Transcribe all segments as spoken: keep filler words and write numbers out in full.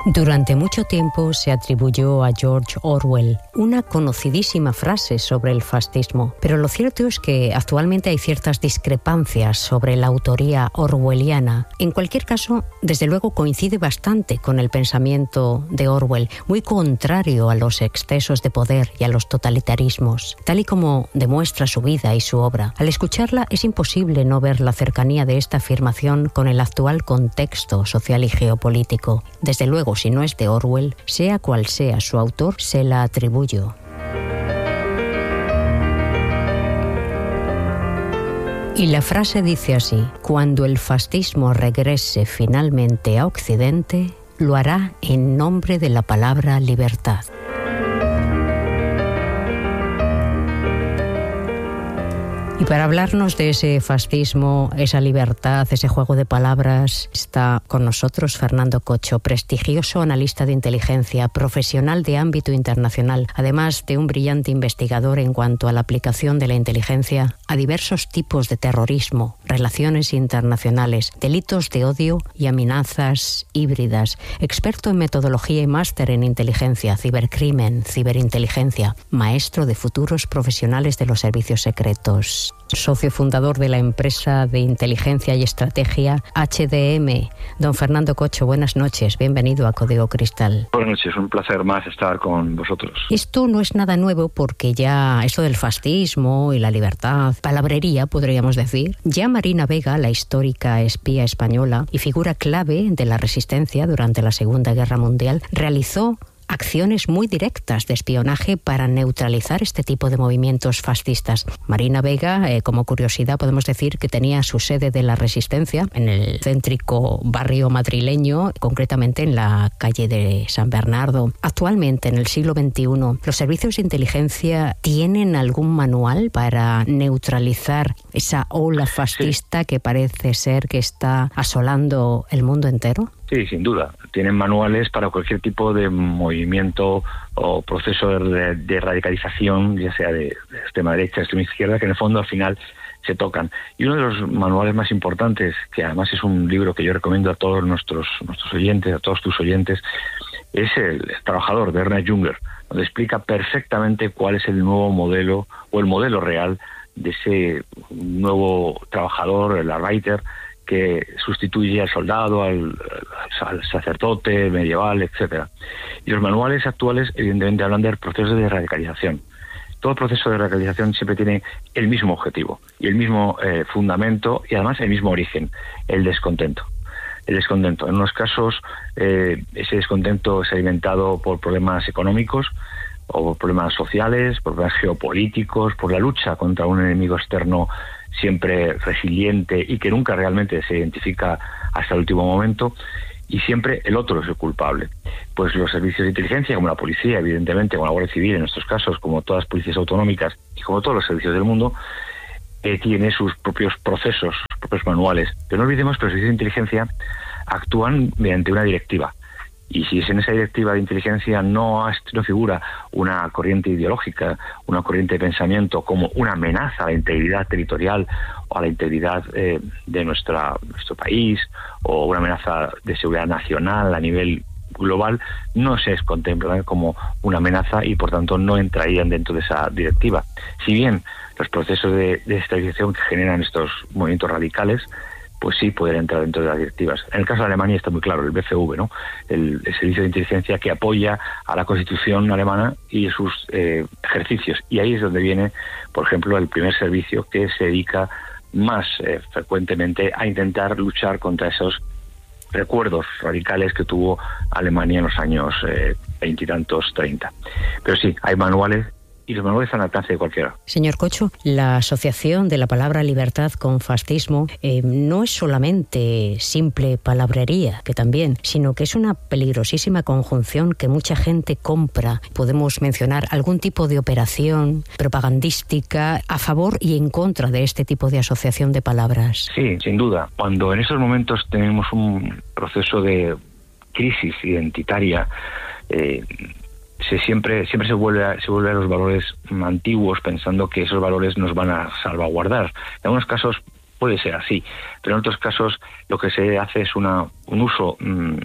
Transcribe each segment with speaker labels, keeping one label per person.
Speaker 1: Durante mucho tiempo se atribuyó a George Orwell una conocidísima frase sobre el fascismo, pero lo cierto es que actualmente hay ciertas discrepancias sobre la autoría orwelliana. En cualquier caso, desde luego coincide bastante con el pensamiento de Orwell, muy contrario a los excesos de poder y a los totalitarismos, tal y como demuestra su vida y su obra. Al escucharla es imposible no ver la cercanía de esta afirmación con el actual contexto social y geopolítico. Desde luego, si no es de Orwell, sea cual sea su autor, se la atribuyo. Y la frase dice así: cuando el fascismo regrese finalmente a Occidente, lo hará en nombre de la palabra libertad. Y para hablarnos de ese fascismo, esa libertad, ese juego de palabras, está con nosotros Fernando Cocho, prestigioso analista de inteligencia, profesional de ámbito internacional, además de un brillante investigador en cuanto a la aplicación de la inteligencia a diversos tipos de terrorismo, relaciones internacionales, delitos de odio y amenazas híbridas, experto en metodología y máster en inteligencia, cibercrimen, ciberinteligencia, maestro de futuros profesionales de los servicios secretos. Socio fundador de la empresa de inteligencia y estrategia H D M. Don Fernando Cocho, buenas noches, bienvenido a Código Cristal.
Speaker 2: Buenas noches, un placer más estar con vosotros.
Speaker 1: Esto no es nada nuevo porque ya esto del fascismo y la libertad, palabrería podríamos decir, ya Marina Vega, la histórica espía española y figura clave de la resistencia durante la Segunda Guerra Mundial, realizó acciones muy directas de espionaje para neutralizar este tipo de movimientos fascistas. Marina Vega, eh, como curiosidad, podemos decir que tenía su sede de la Resistencia en el céntrico barrio madrileño, concretamente en la calle de San Bernardo. Actualmente, en el siglo veintiuno, ¿los servicios de inteligencia tienen algún manual para neutralizar esa ola fascista sí. que parece ser que está asolando el mundo entero?
Speaker 2: Sí, sin duda. Tienen manuales para cualquier tipo de movimiento o proceso de, de radicalización, ya sea de, de extrema derecha, extrema izquierda, que en el fondo al final se tocan. Y uno de los manuales más importantes, que además es un libro que yo recomiendo a todos nuestros nuestros oyentes, a todos tus oyentes, es El, el Trabajador, de Ernest Junger, donde explica perfectamente cuál es el nuevo modelo o el modelo real de ese nuevo trabajador, el Arbeiter, que sustituye al soldado, al, al sacerdote medieval, etcétera. Y los manuales actuales, evidentemente, hablan del proceso de radicalización. Todo proceso de radicalización siempre tiene el mismo objetivo y el mismo eh, fundamento y además el mismo origen, el descontento. El descontento. En unos casos, eh, ese descontento es alimentado por problemas económicos o por problemas sociales, por problemas geopolíticos, por la lucha contra un enemigo externo siempre resiliente y que nunca realmente se identifica hasta el último momento, y siempre el otro es el culpable. Pues los servicios de inteligencia, como la policía, evidentemente, como la Guardia Civil en estos casos, como todas las policías autonómicas y como todos los servicios del mundo, eh, tiene sus propios procesos, sus propios manuales. Pero no olvidemos que los servicios de inteligencia actúan mediante una directiva. Y si en esa directiva de inteligencia no, no figura una corriente ideológica, una corriente de pensamiento como una amenaza a la integridad territorial o a la integridad eh, de nuestra, nuestro país, o una amenaza de seguridad nacional a nivel global, no se contemplan como una amenaza y por tanto no entrarían dentro de esa directiva. Si bien los procesos de, de estabilización que generan estos movimientos radicales, pues sí pueden entrar dentro de las directivas. En el caso de Alemania está muy claro, el B F V, ¿no? El, el servicio de inteligencia que apoya a la Constitución alemana y sus eh, ejercicios. Y ahí es donde viene, por ejemplo, el primer servicio que se dedica más eh, frecuentemente a intentar luchar contra esos recuerdos radicales que tuvo Alemania en los años veintitantos, eh, treinta. Pero sí, hay manuales, y los manuales están al alcance de cualquiera.
Speaker 1: Señor Cocho, la asociación de la palabra libertad con fascismo eh, no es solamente simple palabrería, que también, sino que es una peligrosísima conjunción que mucha gente compra. Podemos mencionar algún tipo de operación propagandística a favor y en contra de este tipo de asociación de palabras.
Speaker 2: Sí, sin duda. Cuando en esos momentos tenemos un proceso de crisis identitaria, eh, Se siempre siempre se vuelve a, se vuelve a los valores antiguos, pensando que esos valores nos van a salvaguardar. En algunos casos puede ser así, pero en otros casos lo que se hace es una un uso mmm,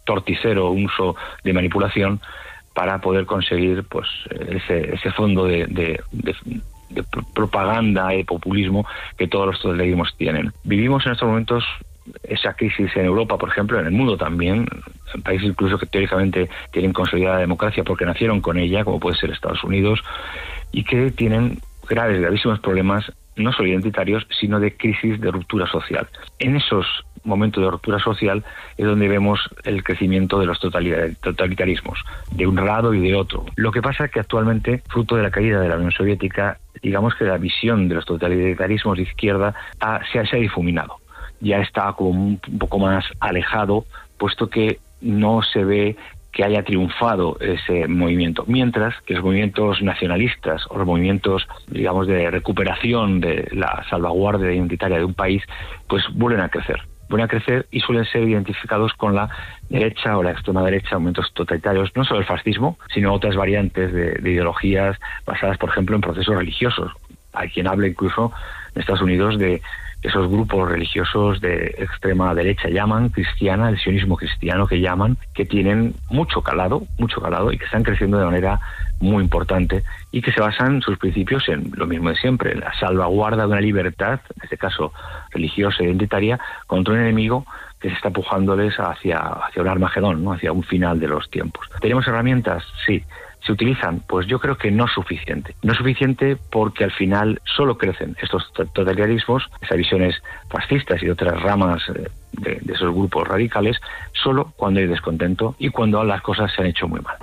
Speaker 2: torticero, un uso de manipulación para poder conseguir pues ese, ese fondo de, de, de, de propaganda y populismo que todos los totalitarismos tienen. Vivimos en estos momentos esa crisis en Europa, por ejemplo, en el mundo también, en países incluso que teóricamente tienen consolidada democracia porque nacieron con ella, como puede ser Estados Unidos, y que tienen graves, gravísimos problemas, no solo identitarios, sino de crisis de ruptura social. En esos momentos de ruptura social es donde vemos el crecimiento de los totalitarismos, de un lado y de otro. Lo que pasa es que actualmente, fruto de la caída de la Unión Soviética, digamos que la visión de los totalitarismos de izquierda ha, se, ha, se ha difuminado. Ya está como un poco más alejado, puesto que no se ve que haya triunfado ese movimiento, mientras que los movimientos nacionalistas o los movimientos, digamos, de recuperación de la salvaguardia identitaria de un país, pues vuelven a crecer, vuelven a crecer y suelen ser identificados con la derecha o la extrema derecha, movimientos totalitarios, no solo el fascismo, sino otras variantes de, de ideologías basadas, por ejemplo, en procesos religiosos. Hay quien habla incluso en Estados Unidos de esos grupos religiosos de extrema derecha, llaman cristiana, el sionismo cristiano que llaman, que tienen mucho calado, mucho calado y que están creciendo de manera muy importante y que se basan sus principios en lo mismo de siempre, en la salvaguarda de una libertad, en este caso religiosa e identitaria, contra un enemigo que se está empujándoles hacia, hacia un Armagedón, ¿no? Hacia un final de los tiempos. ¿Tenemos herramientas? Sí. ¿Se utilizan? Pues yo creo que no es suficiente. No es suficiente porque al final solo crecen estos totalitarismos, esas visiones fascistas y otras ramas de, de esos grupos radicales, solo cuando hay descontento y cuando las cosas se han hecho muy mal.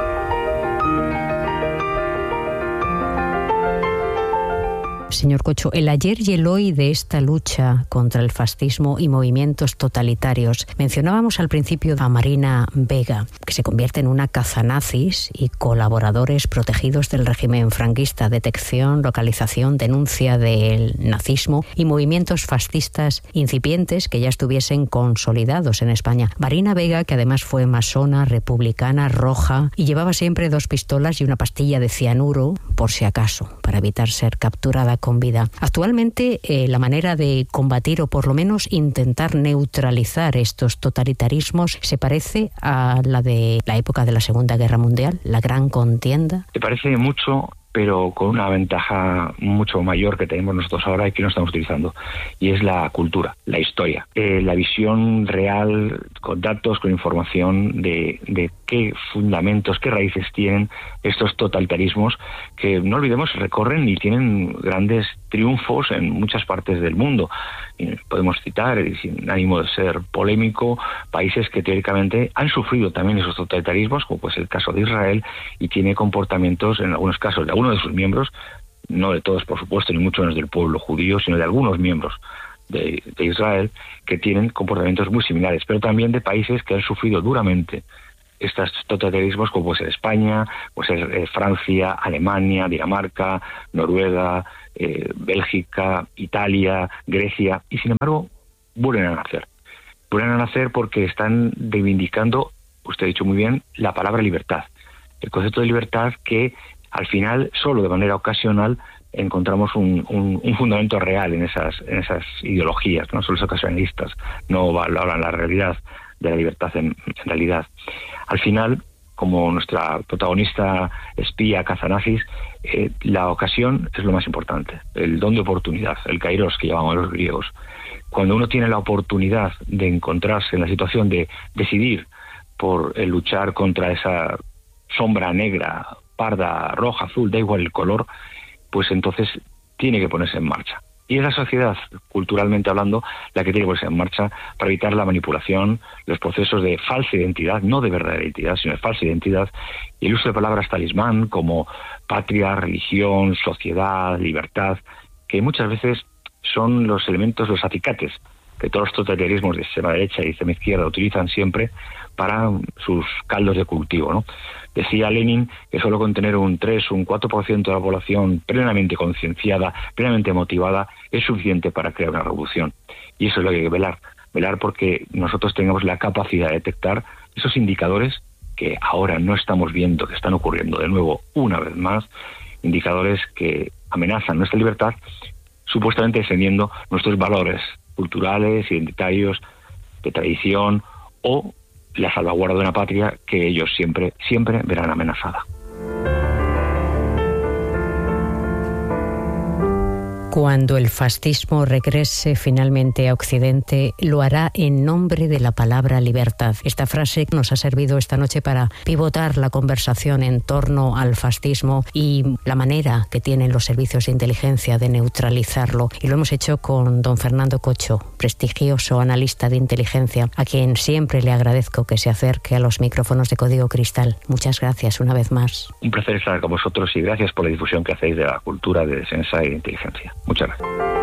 Speaker 1: Señor Cocho, el ayer y el hoy de esta lucha contra el fascismo y movimientos totalitarios. Mencionábamos al principio a Marina Vega, que se convierte en una cazanazis y colaboradores protegidos del régimen franquista, detección, localización, denuncia del nazismo y movimientos fascistas incipientes que ya estuviesen consolidados en España. Marina Vega, que además fue masona, republicana, roja y llevaba siempre dos pistolas y una pastilla de cianuro, por si acaso, para evitar ser capturada con vida. Actualmente, eh, la manera de combatir o por lo menos intentar neutralizar estos totalitarismos se parece a la de la época de la Segunda Guerra Mundial, la gran contienda.
Speaker 2: Se parece mucho, pero con una ventaja mucho mayor que tenemos nosotros ahora y que no estamos utilizando, y es la cultura, la historia, eh, la visión real, con datos, con información de, de qué fundamentos, qué raíces tienen estos totalitarismos que, no olvidemos, recorren y tienen grandes triunfos en muchas partes del mundo. Y podemos citar, y sin ánimo de ser polémico, países que teóricamente han sufrido también esos totalitarismos, como pues el caso de Israel, y tiene comportamientos, en algunos casos, de algunos de sus miembros, no de todos, por supuesto, ni mucho menos del pueblo judío, sino de algunos miembros de, de Israel, que tienen comportamientos muy similares, pero también de países que han sufrido duramente estos totalitarismos, como puede ser España, puede ser eh, Francia, Alemania, Dinamarca, Noruega, eh, Bélgica, Italia, Grecia, y sin embargo vuelven a nacer. Vuelven a nacer porque están reivindicando, usted ha dicho muy bien, la palabra libertad. El concepto de libertad que al final, solo de manera ocasional, encontramos un, un, un fundamento real en esas, en esas ideologías, no solo ocasionalistas, no hablan la realidad de la libertad en, en realidad. Al final, como nuestra protagonista espía cazanazis, eh, la ocasión es lo más importante, el don de oportunidad, el kairos que llamaban los griegos. Cuando uno tiene la oportunidad de encontrarse en la situación de decidir por eh, luchar contra esa sombra negra, parda, roja, azul, da igual el color, pues entonces tiene que ponerse en marcha. Y es la sociedad, culturalmente hablando, la que tiene que ponerse en marcha para evitar la manipulación, los procesos de falsa identidad, no de verdadera identidad, sino de falsa identidad, y el uso de palabras talismán como patria, religión, sociedad, libertad, que muchas veces son los elementos, los acicates que todos los totalitarismos de extrema derecha y de extrema izquierda utilizan siempre para sus caldos de cultivo, ¿no? Decía Lenin que solo con tener un tres o un cuatro por ciento de la población plenamente concienciada, plenamente motivada, es suficiente para crear una revolución. Y eso es lo que hay que velar. Velar porque nosotros tengamos la capacidad de detectar esos indicadores que ahora no estamos viendo, que están ocurriendo de nuevo una vez más, indicadores que amenazan nuestra libertad, supuestamente defendiendo nuestros valores culturales, identitarios, de tradición, o la salvaguarda de una patria que ellos siempre, siempre verán amenazada.
Speaker 1: Cuando el fascismo regrese finalmente a Occidente, lo hará en nombre de la palabra libertad. Esta frase nos ha servido esta noche para pivotar la conversación en torno al fascismo y la manera que tienen los servicios de inteligencia de neutralizarlo. Y lo hemos hecho con don Fernando Cocho, prestigioso analista de inteligencia, a quien siempre le agradezco que se acerque a los micrófonos de Código Cristal. Muchas gracias una vez más.
Speaker 2: Un placer estar con vosotros y gracias por la difusión que hacéis de la cultura de defensa y de inteligencia. Muchas gracias.